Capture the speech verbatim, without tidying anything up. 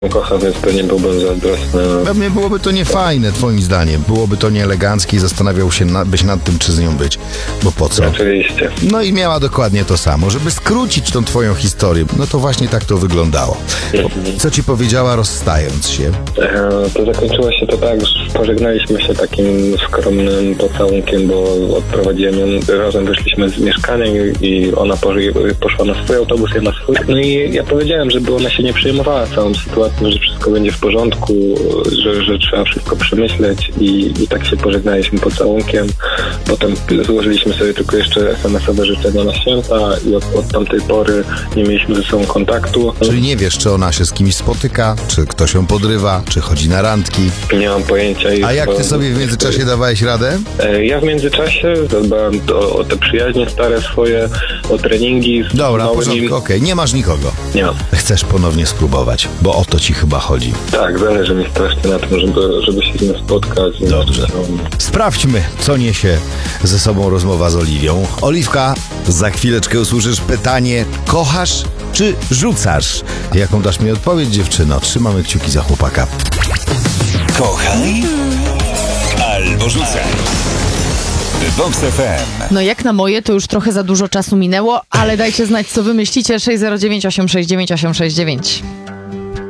kocha, więc pewnie byłbym zazdrosny. Pewnie byłoby to niefajne, twoim zdaniem. Byłoby to nieeleganckie i zastanawiał się na, byś nad tym, czy z nią być. Bo po co? Oczywiście. No i miała dokładnie to samo. Żeby skrócić tą twoją historię, no to właśnie tak to wyglądało. Co ci powiedziała, rozstając się? E, to zakończyło się to tak, że pożegnaliśmy się takim skromnym pocałunkiem, bo odprowadziłem ją, razem wyszliśmy z mieszkania i, i ona poży- poszła na swój autobus, ja na swój. No i ja powiedziałem, żeby ona się nie przejmowała całą sytuacją, że wszystko będzie w porządku, że, że trzeba wszystko przemyśleć i, i tak się pożegnaliśmy pocałunkiem. Potem złożyliśmy sobie tylko jeszcze es em esowe życzenia na święta i od, od tamtej pory nie mieliśmy ze sobą kontaktu. Czyli nie wiesz, czy ona się z kimś spotyka, czy ktoś ją podrywa, czy chodzi na randki. Nie mam pojęcia. I A jak ty sobie w międzyczasie dawałeś radę? Ja w międzyczasie zadbałem o, o te przyjaźnie stare swoje, o treningi. Dobra, w porządku, okej, okay. Nie masz nikogo. Nie mam. Chcesz ponownie spróbować, bo o to ci chyba chodzi. Tak, zależy mi strasznie na tym, żeby, żeby się z nią spotkać. Dobrze. Sprawdźmy, co niesie ze sobą rozmowa z Oliwią. Oliwka, za chwileczkę usłyszysz pytanie: kochasz czy rzucasz? Jaką dasz mi odpowiedź, dziewczyno? Trzymamy kciuki za chłopaka. Kochaj albo rzucaj. Vox F M. No jak na moje, to już trochę za dużo czasu minęło, ale dajcie znać, co wy myślicie. sześć zero dziewięć osiem sześć dziewięć osiem sześć dziewięć.